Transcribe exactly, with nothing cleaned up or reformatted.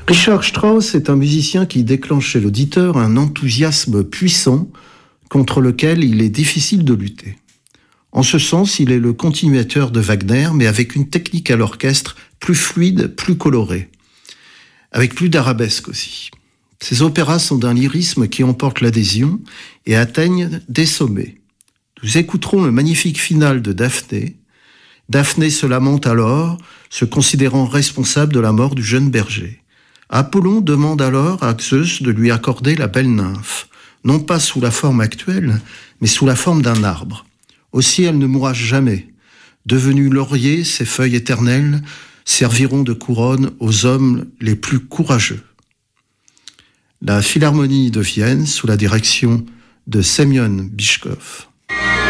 Richard Strauss est un musicien qui déclenche chez l'auditeur un enthousiasme puissant contre lequel il est difficile de lutter. En ce sens, il est le continuateur de Wagner, mais avec une technique à l'orchestre plus fluide, plus colorée, avec plus d'arabesque aussi. Ses opéras sont d'un lyrisme qui emporte l'adhésion et atteignent des sommets. Nous écouterons le magnifique final de Daphné. Daphné se lamente alors, se considérant responsable de la mort du jeune berger. Apollon demande alors à Zeus de lui accorder la belle nymphe, non pas sous la forme actuelle, mais sous la forme d'un arbre. Aussi elle ne mourra jamais. Devenue laurier, ses feuilles éternelles serviront de couronne aux hommes les plus courageux. La Philharmonie de Vienne, sous la direction de Semyon Bychkov.